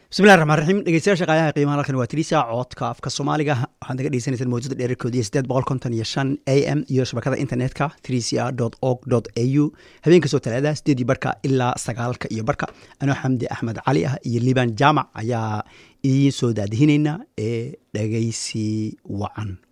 بسم الله الرحمن الرحيم dhegeystayaasha shaqaalaha qiimaha halkan waa Tirisa codka afka Soomaaliga waxaad naga dhegeysanaysaa mowjada dheerarkeedu 855 AM iyo shabakada internetka trca.org.au habeenka soo talaada 8:00 ilaa 9:00 anoo Xamdi Axmed Cali ah iyo Liban Jaamac ayaa idiin soo daadihinayna ee dhageysi wacan